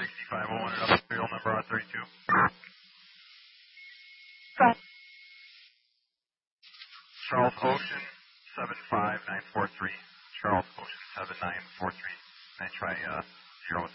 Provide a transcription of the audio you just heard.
6501 and up, serial number R32. Charles Ocean 75943. Charles Ocean 7943. I try 0.